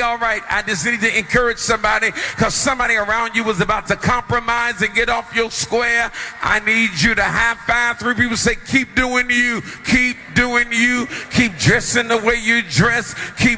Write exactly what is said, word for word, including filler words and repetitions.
all right. I just need to encourage somebody, because somebody around you was about to compromise and get off your square. I need you to high five three people. Say, keep doing you. Keep doing you. Keep dressing the way you dress. Keep